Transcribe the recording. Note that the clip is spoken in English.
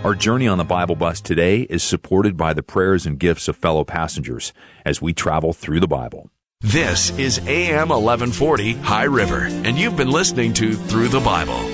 Our journey on the Bible Bus today is supported by the prayers and gifts of fellow passengers as we travel through the Bible. This is AM 1140 High River, and you've been listening to Through the Bible.